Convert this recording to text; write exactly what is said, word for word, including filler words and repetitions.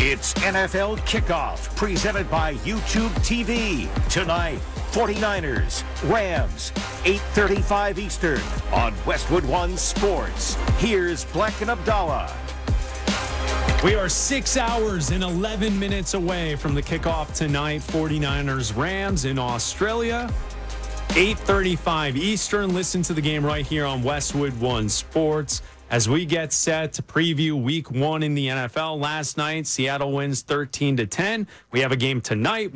It's N F L Kickoff, presented by YouTube T V. Tonight, 49ers, Rams, eight thirty-five Eastern on Westwood One Sports. Here's Black and Abdallah. We are six hours and eleven minutes away from the kickoff tonight. 49ers, Rams in Australia. eight thirty-five Eastern. Listen to the game right here on Westwood One Sports as we get set to preview week one in the N F L. Last night, Seattle wins thirteen to ten. We have a game tonight.